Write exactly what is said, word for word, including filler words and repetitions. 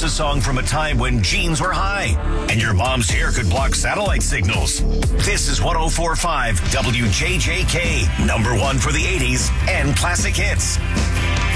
a song from a time when jeans were high and your mom's hair could block satellite signals. This is one oh four point five W J J K, number one for the eighties and classic hits.